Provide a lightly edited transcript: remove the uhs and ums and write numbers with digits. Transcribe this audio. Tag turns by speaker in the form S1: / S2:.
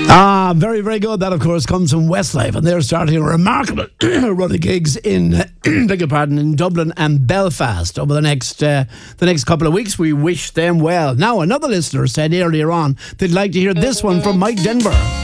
S1: Very, very good. That, of course, comes from Westlife, and they're starting a remarkable run of gigs in, beg your pardon, in Dublin and Belfast over the next couple of weeks. We wish them well. Now, another listener said earlier on they'd like to hear this one from Mike Denver.